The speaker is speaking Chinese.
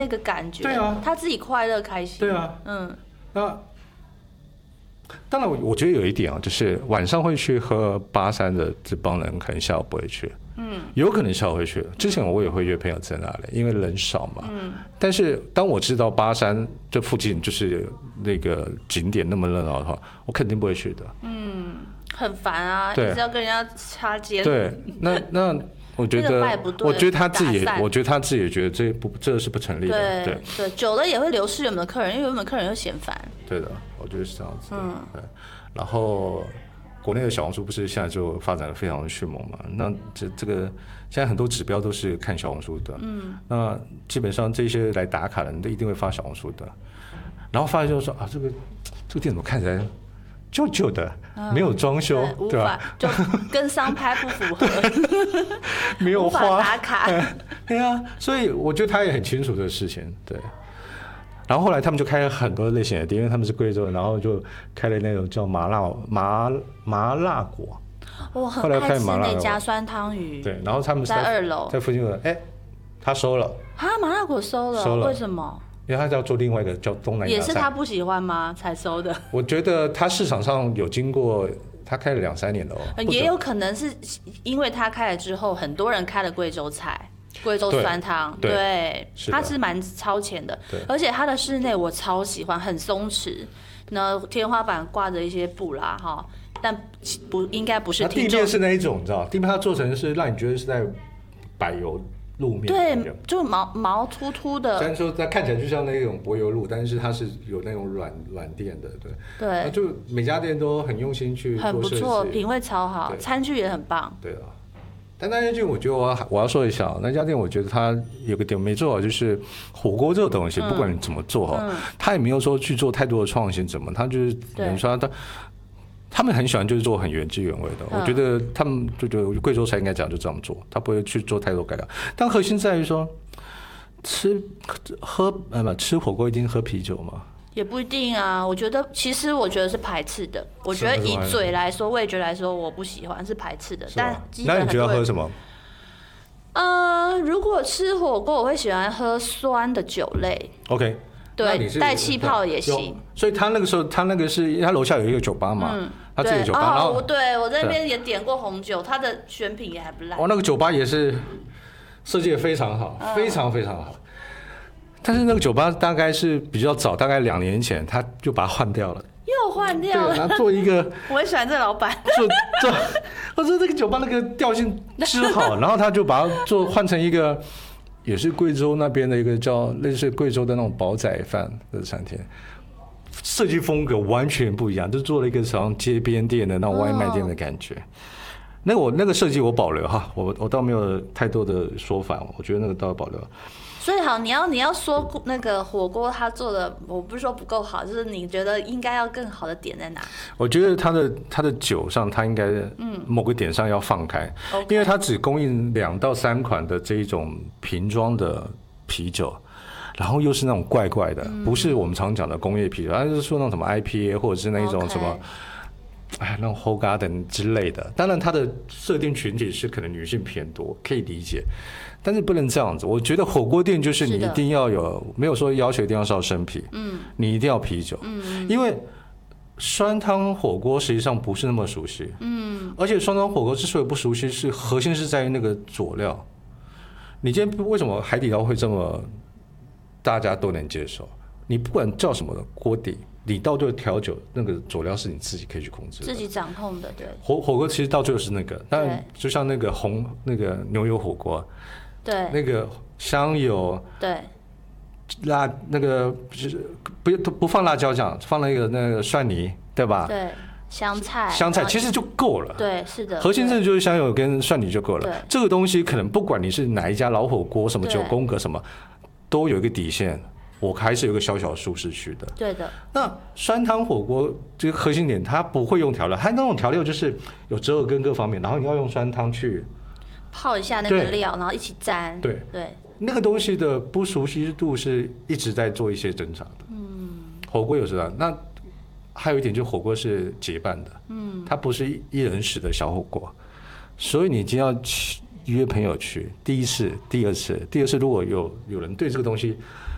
那个感觉， 对啊， 他自己快乐开心， 对啊，那当然我觉得有一点啊，就是晚上会去喝巴山的这帮人，可能下午不会去，有可能下午会去。之前我也会约朋友在那里，因为人少嘛，但是当我知道巴山这附近就是那个景点那么热闹的话，我肯定不会去的， 很烦啊，一直要跟人家擦肩， 对，那。我觉得他自己也觉得这是不成立的。 对，久了也会流失原本的客人，因为原本客人又嫌烦。 对的，我觉得是这样子。对。然后国内的小红书不是现在就发展的非常的迅猛嘛？那这个现在很多指标都是看小红书的。那基本上这些来打卡的人都一定会发小红书的，然后发现就是说啊，这个店怎么看起来旧旧的，没有装修，对吧？ 就跟商拍不符合， 没有花， 无法打卡。 对啊，所以我觉得他也很清楚这个事情，对。然后后来他们就开了很多类型的店，因为他们是贵州的，然后就开了那种叫麻辣果。 我很爱吃那家酸汤鱼。 对，然后他们在2楼， 在附近的，他收了。 啊，麻辣果收了，为什么？ 因为他要做另外一个叫东南亚菜， 也是他不喜欢吗？才收的。 我觉得他市场上有经过，他开了2-3年了哦。 也有可能是因为他开了之后，很多人开了贵州菜、贵州酸汤，对，他是蛮超前的。而且他的室内我超喜欢，很松弛，那天花板挂着一些布啦哈，但应该不是。 地面是那一种，你知道，地面它做成是让你觉得是在柏油路面， 对，就毛秃秃的。 虽然说它看起来就像那种柏油路，但是它是有那种软垫的，对。就每家店都很用心去做设计， 很不错，品味超好，餐具也很棒。 对啊，但那家店我觉得我要说一下，那家店我觉得它有个点没做好，就是火锅这个东西，不管你怎么做哈，它也没有说去做太多的创新，它就是等于说他们很喜欢就是做很原汁原味的，我觉得他们就觉得贵州菜应该讲就这样做，他不会去做太多改良。但核心在于说，吃火锅一定喝啤酒吗？ 也不一定啊。我觉得是排斥的。我觉得以嘴来说，味觉来说，我不喜欢，是排斥的。但那你觉得喝什么？ 如果吃火锅，我会喜欢喝酸的酒类。 OK。 对，带气泡也行。 所以他那个时候，他楼下有一个酒吧嘛，他自己的酒吧。然后我在那边也点过红酒，他的选品也还不赖。 那个酒吧也是设计的非常好，非常非常好。但是那个酒吧大概是比较早，大概2年前他就把它换掉了。 又换掉了， 然后做一个。 我很喜欢这老板。 我说这个酒吧那个调性之好，然后他就把它换成一个。也是贵州那边的一个叫类似贵州的那种煲仔饭的餐厅，设计风格完全不一样，就做了一个像街边店的那种外卖店的感觉。那个设计我保留哈，我倒没有太多的说法，我觉得那个倒保留。 所以好，你要说那个火锅他做的，我不是说不够好，就是你觉得应该要更好的点在哪？ 我觉得他的酒上，他应该某个点上要放开，因为他只供应2到3款的这一种瓶装的啤酒，然后又是那种怪怪的，不是我们常讲的工业啤酒，而是说那种什么 IPA 或者是那一种什么。那种 Hoegaarden 之类的，当然它的设定群体是可能女性偏多，可以理解，但是不能这样子。我觉得火锅店就是你一定要有，没有说要求一定要烧生啤，你一定要啤酒，因为酸汤火锅实际上不是那么熟悉，而且酸汤火锅之所以不熟悉，是核心是在于那个佐料。你今天为什么海底捞会这么大家都能接受？你不管叫什么的锅底。你到最后调酒那个佐料是你自己可以去控制的， 自己掌控的，对。 火锅其实到最后是那个，但就像那个那个牛油火锅， 对， 那个香油， 对， 辣那个不放辣椒酱，放那个蒜泥，对吧？ 对，香菜其实就够了。 对，是的。 核心真的就是香油跟蒜泥就够了。这个东西可能不管你是哪一家老火锅，什么9宫格什么，都有一个底线。我还是有个小小舒适区的。 对的。 那酸汤火锅这个核心点，它不会用调料，它那种调料就是有折耳根各方面，然后你要用酸汤去泡一下那个料，然后一起沾。 对，那个东西的不熟悉度是一直在做一些挣扎的。火锅有时候，那还有一点就是火锅是结伴的，它不是一人食的小火锅，所以你今天要约朋友去，第一次、第二次，如果有人对这个东西